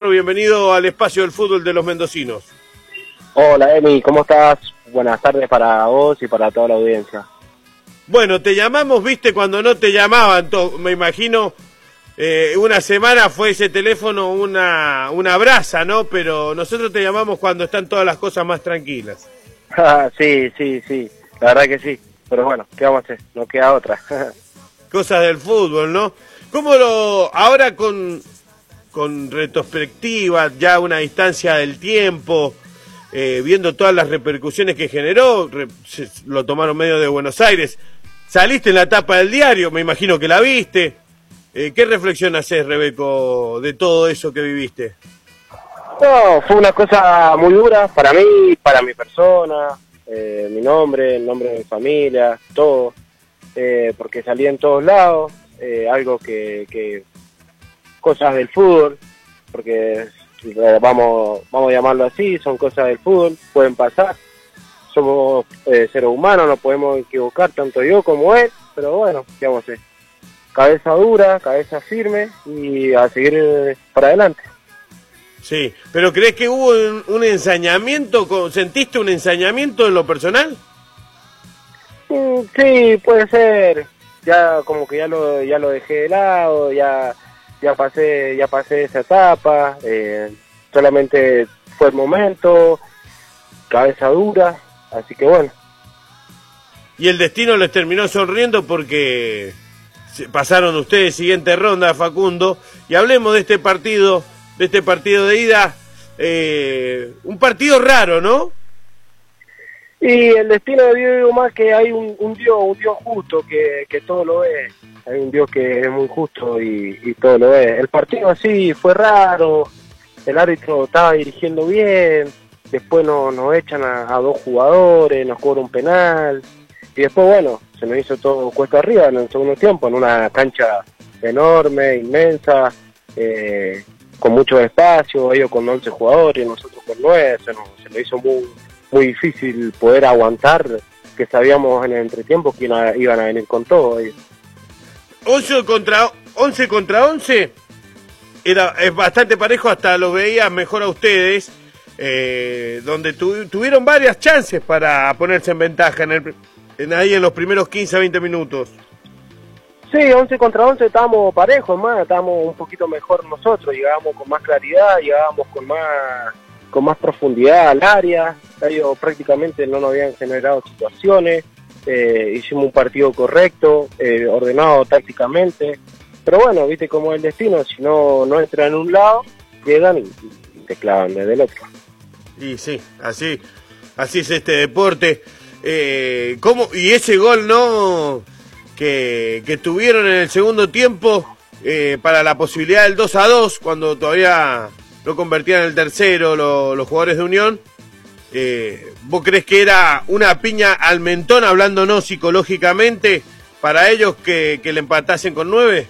bienvenido al espacio del fútbol de los mendocinos. Hola Emi, ¿cómo estás? Buenas tardes para vos y para toda la audiencia. Bueno, te llamamos, viste, cuando no te llamaban, me imagino, una semana fue ese teléfono una brasa, ¿no? Pero nosotros te llamamos cuando están todas las cosas más tranquilas. Sí, la verdad que sí, pero bueno, ¿qué vamos a hacer? No queda otra. Cosas del fútbol, ¿no? ¿Cómo ahora con retrospectiva, ya una distancia del tiempo, viendo todas las repercusiones que generó, lo tomaron medio de Buenos Aires, saliste en la tapa del diario, me imagino que la viste, ¿qué reflexión haces, Rebeco, de todo eso que viviste? No, fue una cosa muy dura para mí, para mi persona, mi nombre, el nombre de mi familia, todo, porque salí en todos lados, algo que cosas del fútbol, porque vamos a llamarlo así, son cosas del fútbol, pueden pasar, somos seres humanos, nos podemos equivocar, tanto yo como él, pero bueno, ¿qué vamos a hacer? Cabeza dura, cabeza firme y a seguir para adelante. Sí, pero ¿crees que hubo un ensañamiento, sentiste un ensañamiento en lo personal? Sí, puede ser, ya como que ya lo dejé de lado, ya pasé esa etapa, solamente fue el momento, cabeza dura, así que bueno. Y el destino les terminó sonriendo porque pasaron ustedes siguiente ronda, Facundo, y hablemos de este partido de ida, un partido raro, ¿no? Y el destino de Dios, digo más que hay un Dios justo que todo lo ve. Hay un Dios que es muy justo y todo lo ve. El partido así fue raro, el árbitro estaba dirigiendo bien, después nos echan a dos jugadores, nos cobra un penal, y después bueno, se nos hizo todo cuesta arriba en el segundo tiempo, en una cancha enorme, inmensa, con mucho espacio, ellos con 11 jugadores, nosotros con 9, se nos hizo muy difícil poder aguantar, que sabíamos en el entretiempo que iban a venir con todo ellos. 11 contra 11 es bastante parejo, hasta lo veía mejor a ustedes, donde tuvieron varias chances para ponerse en ventaja ahí en los primeros 15-20 minutos. Sí, 11 contra 11 estábamos parejos, más, estábamos un poquito mejor nosotros, llegábamos con más claridad, llegábamos con más profundidad al área, ellos prácticamente no nos habían generado situaciones, hicimos un partido correcto, ordenado tácticamente, pero bueno, viste cómo es el destino, si no entran en un lado, llegan y te clavan desde el otro. Y sí, así es este deporte. Y ese gol, ¿no?, que tuvieron en el segundo tiempo, para la posibilidad del 2-2, cuando todavía no convertían el tercero los jugadores de Unión. ¿Vos crees que era una piña al mentón, hablándonos psicológicamente, para ellos que le empatasen con 9?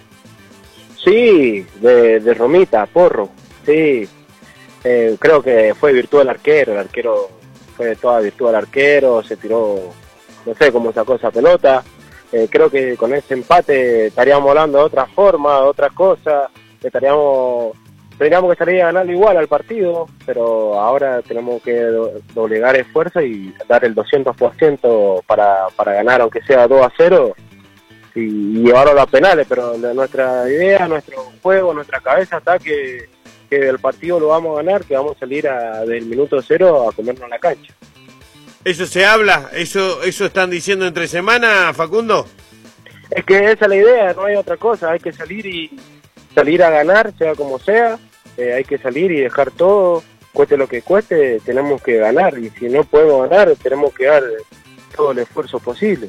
Sí, de Romita, Porro, sí. Creo que fue virtud del arquero, el arquero fue toda virtud del arquero, se tiró, no sé cómo sacó esa pelota. Creo que con ese empate estaríamos hablando de otra forma, de otras cosas, tendríamos que salir a ganarlo igual al partido, pero ahora tenemos que doblegar esfuerzo y dar el 200% para ganar, aunque sea 2-0, y llevarlo a los penales, pero nuestra idea, nuestro juego, nuestra cabeza está que el partido lo vamos a ganar, que vamos a salir del minuto 0 a comernos la cancha. ¿Eso se habla? ¿Eso están diciendo entre semana, Facundo? Es que esa es la idea, no hay otra cosa, hay que salir a ganar, sea como sea, hay que salir y dejar todo, cueste lo que cueste, tenemos que ganar, y si no podemos ganar, tenemos que dar todo el esfuerzo posible.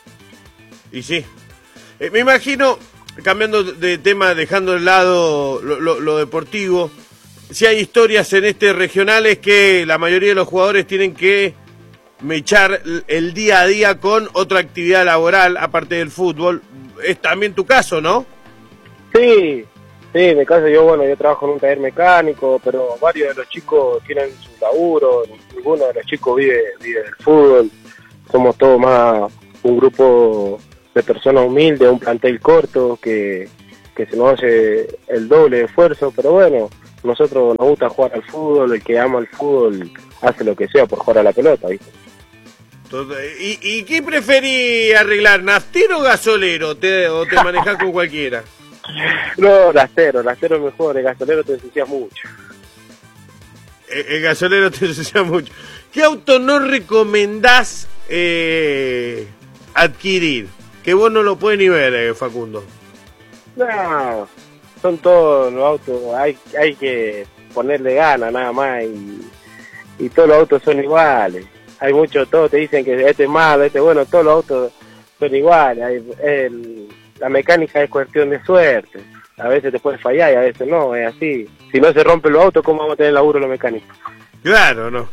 Y sí, me imagino, cambiando de tema, dejando de lado lo deportivo, si hay historias en regionales que la mayoría de los jugadores tienen que mechar el día a día con otra actividad laboral aparte del fútbol. Es también tu caso, ¿no? Sí, en mi caso yo trabajo en un taller mecánico, pero varios de los chicos tienen su laburo, ninguno de los chicos vive del fútbol, somos todos más un grupo de personas humildes, un plantel corto que se nos hace el doble de esfuerzo, pero bueno, nosotros nos gusta jugar al fútbol, el que ama el fútbol hace lo que sea por jugar a la pelota, ¿viste? ¿Y qué preferís arreglar, naftero o gasolero? ¿O te manejás con cualquiera? No, lastero es mejor, el gasolero te ensucias mucho. El gasolero te ensucia mucho. ¿Qué auto no recomendás adquirir? Que vos no lo podés ni ver, Facundo. No, son todos los autos, hay que ponerle ganas nada más y todos los autos son iguales. Hay muchos, todos te dicen que este es malo, este es bueno, todos los autos son iguales. La mecánica es cuestión de suerte. A veces te puede fallar y a veces no, es así. Si no se rompen los autos, ¿cómo vamos a tener laburo los mecánicos? Claro, no.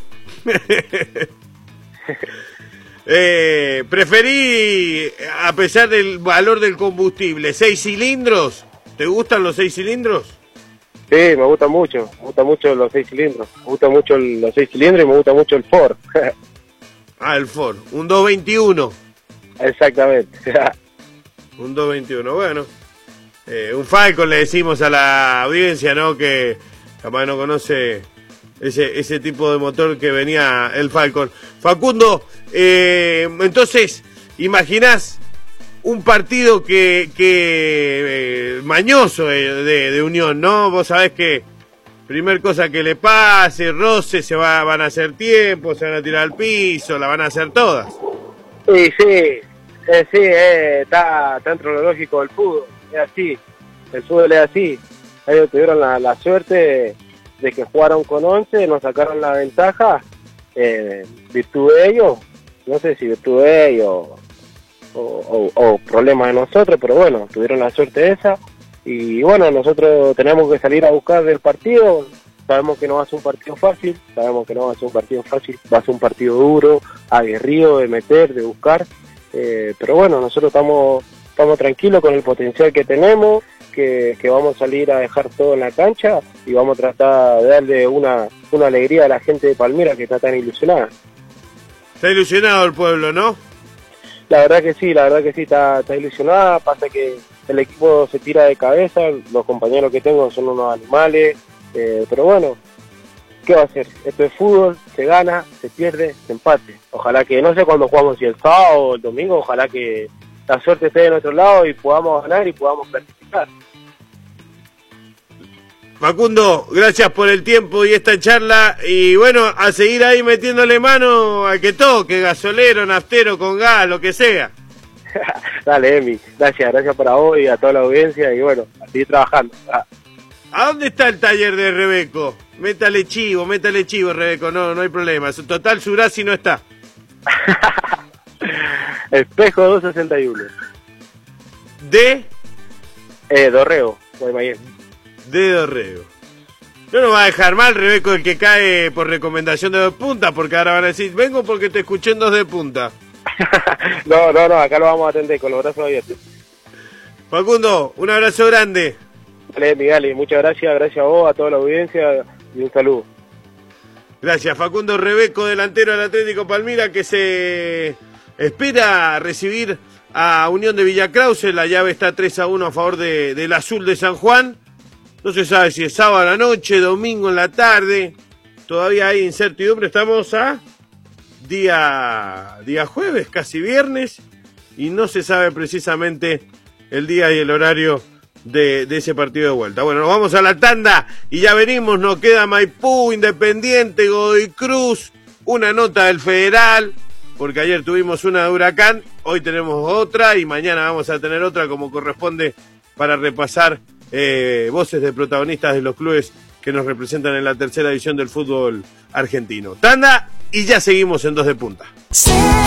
¿Preferí, a pesar del valor del combustible, 6 cilindros? ¿Te gustan los 6 cilindros? Sí, me gusta mucho los 6 cilindros. Me gusta mucho los 6 cilindros y me gusta mucho el Ford. El Ford, un 221. Exactamente. Un 221, bueno. Un Falcon le decimos a la audiencia, ¿no? Que capaz no conoce ese tipo de motor que venía el Falcon. Facundo, entonces, imaginás un partido que mañoso de Unión, ¿no? Vos sabés que primer cosa que le pase, roce, van a hacer tiempo, se van a tirar al piso, la van a hacer todas. Sí, está dentro de lo lógico del fútbol, es así, el fútbol es así. Ellos tuvieron la suerte de que jugaron con 11, nos sacaron la ventaja, virtud de ellos, no sé si virtud de ellos o problema de nosotros, pero bueno, tuvieron la suerte esa, y bueno, nosotros tenemos que salir a buscar del partido. Sabemos que no va a ser un partido fácil, va a ser un partido duro, aguerrido, de meter, de buscar, pero bueno, nosotros estamos tranquilos con el potencial que tenemos, que vamos a salir a dejar todo en la cancha y vamos a tratar de darle una alegría a la gente de Palmira, que está tan ilusionada. Está ilusionado el pueblo, ¿no? La verdad que sí, está ilusionada. Pasa que el equipo se tira de cabeza, los compañeros que tengo son unos animales, pero bueno, ¿qué va a hacer? Esto es fútbol, se gana, se pierde, se empate. Ojalá que, no sé cuándo jugamos, si el sábado o el domingo, ojalá que la suerte esté de nuestro lado y podamos ganar y podamos clasificar. Facundo, gracias por el tiempo y esta charla, y bueno, a seguir ahí metiéndole mano al que toque, gasolero, naftero, con gas, lo que sea. Dale, Emi, gracias para vos y a toda la audiencia, y bueno, a seguir trabajando. ¿A dónde está el taller de Rebeco? Métale chivo, Rebeco, no hay problema. Total, Surasi no está. Espejo 261. ¿De? Dorrego, Guaymallén. De Dorrego. No nos va a dejar mal, Rebeco, el que cae por recomendación de 2 puntas, porque ahora van a decir, vengo porque te escuché en 2 de punta. No, acá lo vamos a atender con los brazos abiertos. Facundo, un abrazo grande. Dale, Miguel, muchas gracias a vos, a toda la audiencia, y un saludo. Gracias, Facundo Rebeco, delantero del Atlético Palmira, que se espera recibir a Unión de Villa Krause. La llave está 3-1 a favor del Azul de San Juan. No se sabe si es sábado a la noche, domingo en la tarde. Todavía hay incertidumbre. Estamos a día jueves, casi viernes, y no se sabe precisamente el día y el horario de ese partido de vuelta. Bueno, nos vamos a la tanda y ya venimos. Nos queda Maipú, Independiente, Godoy Cruz, una nota del Federal, porque ayer tuvimos una de Huracán, hoy tenemos otra y mañana vamos a tener otra como corresponde para repasar voces de protagonistas de los clubes que nos representan en la tercera división del fútbol argentino. Tanda y ya seguimos en 2 de punta.